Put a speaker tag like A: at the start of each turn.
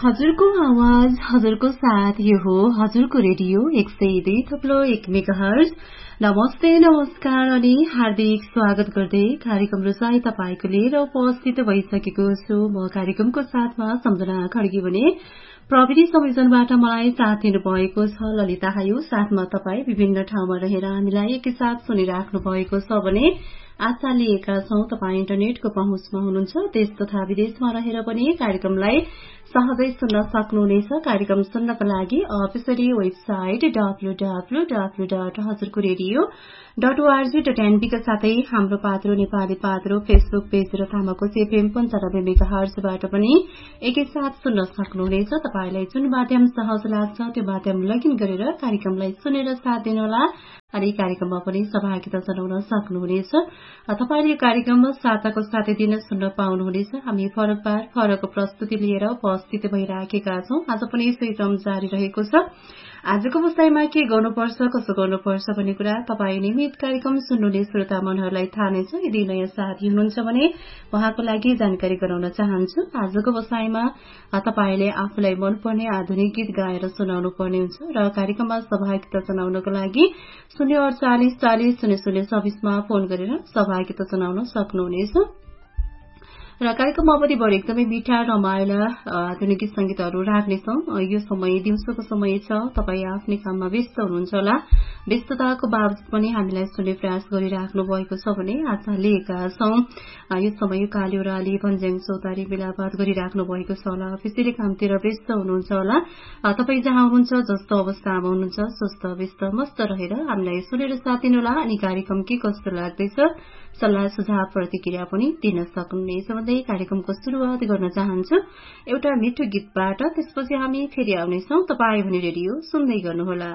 A: हजुरको आवाज हजुरको साथ यो हो हजुरको रेडियो 102.1 मेगाहर्ज। नमस्ते नमस्कार अनि हार्दिक स्वागत गर्दै कार्यक्रम रचाई तपाईको लिएर उपस्थित भइसकेको छु। म कार्यक्रमको साथमा सम्झना खड्गी भने प्रविधि संयोजनबाट मलाई साथ दिनुभएको छ ललिता हायु। साथमा तपाईँ विभिन्न ठाउँमा रहेर हामीलाई एकैसाथ सुनिराख्नु भएको छ भने आशा लिएका छौं तपाईँ इन्टरनेटको पहुँचमा हुनुहुन्छ। देश तथा विदेशमा रहेर पनि कार्यक्रमलाई सहजै सुन्न सक्नुहुनेछ। कार्यक्रम सुन्नका लागि अफिसियली वेबसाइट www.hazurkoradio.org.np का साथै हाम्रो पात्रो नेपाली पात्रो फेसबुक पेज र तामाकोसी एफएम 95 मेगाहर्जबाट पनि एकैसाथ सुन्न सक्नुहुनेछ। तपाईलाई जुन माध्यम सहज लाग्छ त्यो माध्यम लगइन गरेर कार्यक्रमलाई सुनेर साथ दिनुहोला अनि कार्यक्रममा पनि सहभागिता जनाउन सक्नुहुनेछ। तपाईले कार्यक्रममा साताको साथै दिन सुन्न पाउनुहुनेछ। हामी फरक प्रस्तुति लिएर उपस्थित भइराखेका छौं। आज पनि यसै क्रम जारी रहेको छ। आजको विषयमा के गर्नुपर्छ कसो गर्नुपर्छ भन्ने कुरा तपाईँ नियमित कार्यक्रम सुन्नुहुने श्रोता मनहरूलाई थाहा नै छ। यदि नयाँ साथी हुनुहुन्छ भने उहाँको लागि जानकारी गराउन चाहन्छु। आजको विषयमा तपाईले आफूलाई मनपर्ने आधुनिक गीत गाएर सुनाउनु पर्ने हुन्छ र कार्यक्रममा सहभागिता जनाउनको लागि 048400026 मा फोन गरेर सहभागिता जनाउन सक्नुहुनेछ। र कार्यक्रममा पनि बढी एकदमै मिठा रमाइला आधुनिक गीत संगीतहरू राख्नेछौं। यो समय दिउँसोको समय छ, तपाईँ आफ्नै काममा व्यस्त हुनुहुन्छ होला। व्यस्तताको बावजुद पनि हामीलाई सुन्ने प्रयास गरिराख्नु भएको छ भने आशा लिएका छौं। यो समय काली ओह्राली भन्ज्याङ चौतारी मेलापात गरिराख्नु भएको छ होला। अफिसियली कामतिर व्यस्त हुनुहुन्छ होला। तपाईँ जहाँ हुनुहुन्छ जस्तो अवस्थामा हुनुहुन्छ स्वस्थ व्यस्त मस्त रहेर हामीलाई सुनेर साथ दिनुहोला अनि कार्यक्रम के कस्तो लाग्दैछ सल्लाह सुझाव प्रतिक्रिया पनि दिन सक्नुहुनेछ भन्दै कार्यक्रमको शुरूआत गर्न चाहन्छु एउटा मिठो गीतबाट। त्यसपछि हामी फेरि आउनेछौं। तपाईँ भने रेडियो सुन्दै गर्नुहोला।